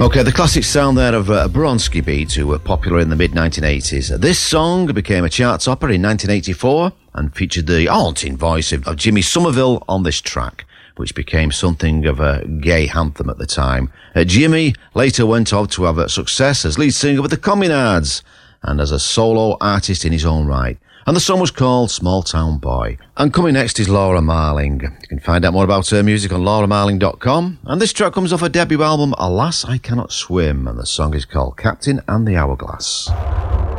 Okay, the classic sound there of Bronski Beats, who were popular in the mid-1980s. This song became a chart topper in 1984 and featured the haunting voice of Jimmy Somerville on this track, which became something of a gay anthem at the time. Jimmy later went on to have success as lead singer with the Communards and as a solo artist in his own right. And the song was called Small Town Boy. And coming next is Laura Marling. You can find out more about her music on lauramarling.com. And this track comes off her debut album, Alas I Cannot Swim, and the song is called Captain and the Hourglass.